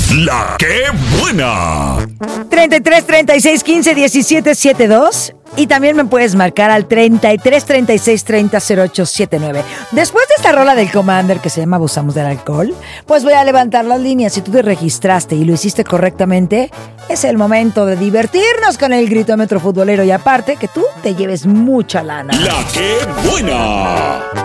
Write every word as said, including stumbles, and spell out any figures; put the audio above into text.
La que buena. treinta y tres, treinta y seis, quince, diecisiete, setenta y dos. Y también me puedes marcar al treinta y tres, treinta y seis, treinta, cero ocho setenta y nueve. Después de esta rola del Commander que se llama Abusamos del Alcohol, pues voy a levantar las líneas. Si tú te registraste y lo hiciste correctamente, es el momento de divertirnos con el gritómetro futbolero y aparte que tú te lleves mucha lana. La que buena.